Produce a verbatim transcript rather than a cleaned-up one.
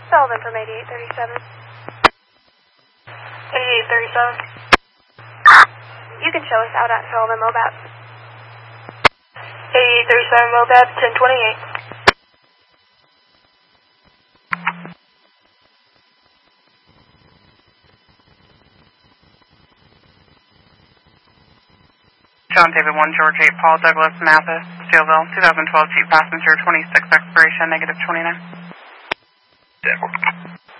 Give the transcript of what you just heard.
Sullivan from eighty-eight thirty-seven. eighty-eight thirty-seven. You can show us out at Sullivan Mobab. eighty-eight thirty-seven Mobab, ten twenty-eight. John David one, George eight, Paul Douglas, Mathis, Steelville, twenty twelve Jeep passenger, twenty-six expiration, negative twenty-nine. ten four.